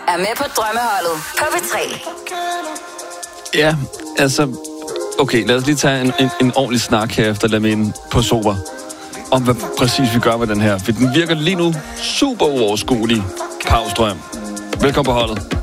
er med på drømmeholdet på P3. Ja, altså... Okay, lad os lige tage en ordentlig snak herefter, lad mig ind på Sober, om hvad præcis vi gør med den her. For den virker lige nu super uoverskuelig. Pausdrøm. Velkommen på holdet.